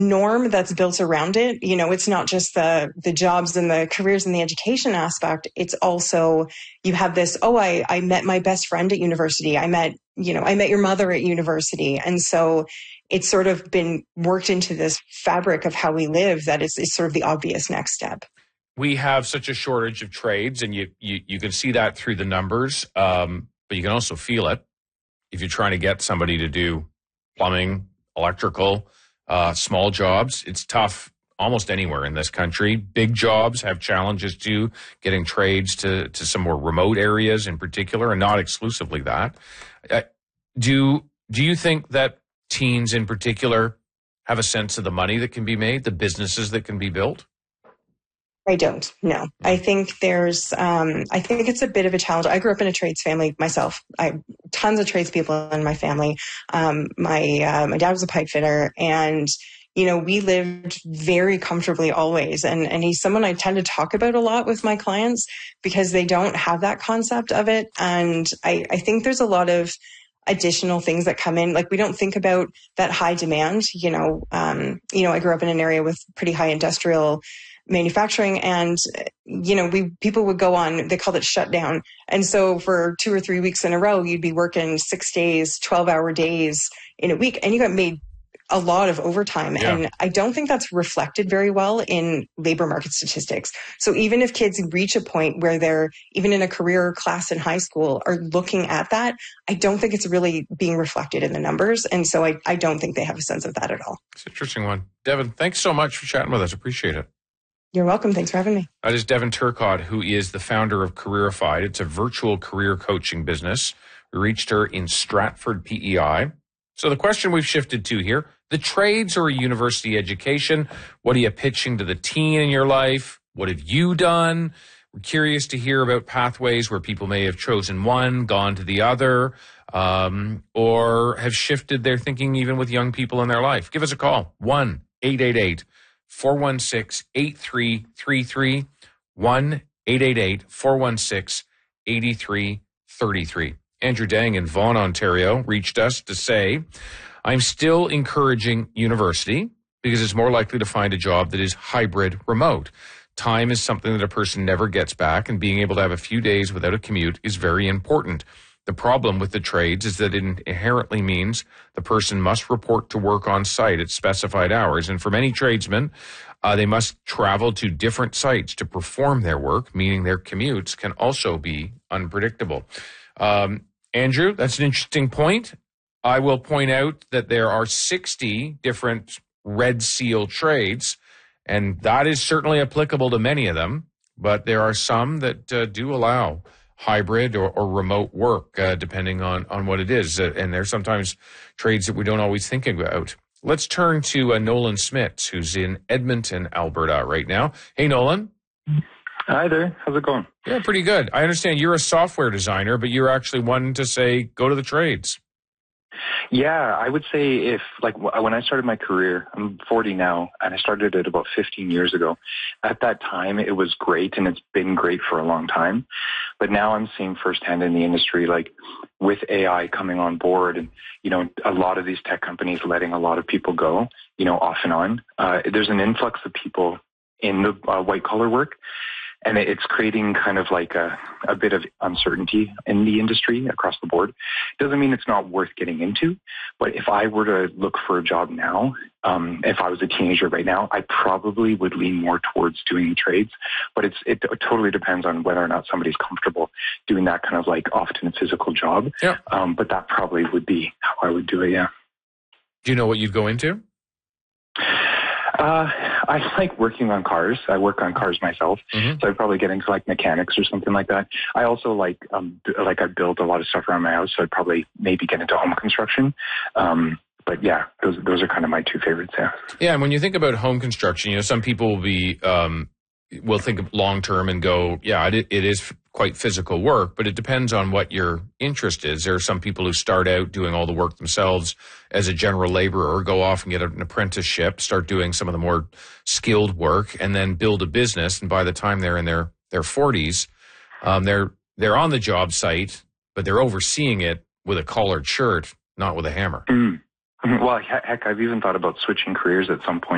norm that's built around it. You know, it's not just the jobs and the careers and the education aspect. It's also, you have this, oh, I met my best friend at university. I met your mother at university. And so it's sort of been worked into this fabric of how we live that is sort of the obvious next step. We have such a shortage of trades, and you can see that through the numbers, but you can also feel it if you're trying to get somebody to do plumbing, electrical, small jobs. It's tough almost anywhere in this country. Big jobs have challenges too, getting trades to some more remote areas in particular, and not exclusively that. Do you think that teens in particular have a sense of the money that can be made, the businesses that can be built? I don't. No, I think I think it's a bit of a challenge. I grew up in a trades family myself. Tons of tradespeople in my family. My dad was a pipe fitter, and we lived very comfortably always. And he's someone I tend to talk about a lot with my clients because they don't have that concept of it. And I think there's a lot of additional things that come in. Like, we don't think about that high demand. I grew up in an area with pretty high industrial manufacturing, and people would go on, they called it shutdown, and so for 2 or 3 weeks in a row you'd be working 6 days, 12-hour days in a week, and you got made a lot of overtime. Yeah. And I don't think that's reflected very well in labor market statistics. So even if kids reach a point where they're even in a career class in high school are looking at that, I don't think it's really being reflected in the numbers, and so I don't think they have a sense of that at all. It's an interesting one. Devin, thanks so much for chatting with us. Appreciate it. You're welcome. Thanks for having me. That is Devin Turcotte, who is the founder of Careerified. It's a virtual career coaching business. We reached her in Stratford, PEI. So the question we've shifted to here, the trades or a university education, what are you pitching to the teen in your life? What have you done? We're curious to hear about pathways where people may have chosen one, gone to the other, or have shifted their thinking even with young people in their life. Give us a call, 1-888-416-8333, 1-888-416-8333. Andrew Dang in Vaughan, Ontario, reached us to say, I'm still encouraging university because it's more likely to find a job that is hybrid remote. Time is something that a person never gets back, and being able to have a few days without a commute is very important. The problem with the trades is that it inherently means the person must report to work on site at specified hours. And for many tradesmen, they must travel to different sites to perform their work, meaning their commutes can also be unpredictable. Andrew, that's an interesting point. I will point out that there are 60 different Red Seal trades, and that is certainly applicable to many of them, but there are some that do allow hybrid or remote work, depending on what it is. And there's sometimes trades that we don't always think about. Let's turn to Nolan Smits, who's in Edmonton, Alberta right now. Hey, Nolan. Hi there. How's it going? Yeah, pretty good. I understand you're a software designer, but you're actually one to say, go to the trades. Yeah, I would say when I started my career, I'm 40 now, and I started it about 15 years ago. At that time, it was great, and it's been great for a long time. But now I'm seeing firsthand in the industry, like with AI coming on board and, a lot of these tech companies letting a lot of people go, off and on. There's an influx of people in the white collar work. And it's creating kind of like a bit of uncertainty in the industry across the board. Doesn't mean it's not worth getting into, but if I were to look for a job now, if I was a teenager right now, I probably would lean more towards doing trades. But it totally depends on whether or not somebody's comfortable doing that kind of like often a physical job. Yeah. But that probably would be how I would do it, yeah. Do you know what you'd go into? I like working on cars. I work on cars myself, so I'd probably get into like mechanics or something like that. I also I build a lot of stuff around my house, so I'd probably maybe get into home construction. But yeah, those are kind of my two favorites. Yeah. Yeah, and when you think about home construction, some people will think of long term and go, yeah, it is quite physical work, but it depends on what your interest is. There are some people who start out doing all the work themselves as a general laborer, or go off and get an apprenticeship, start doing some of the more skilled work, and then build a business. And by the time they're in their 40s, they're on the job site, but they're overseeing it with a collared shirt, not with a hammer. Well, heck, I've even thought about switching careers at some point.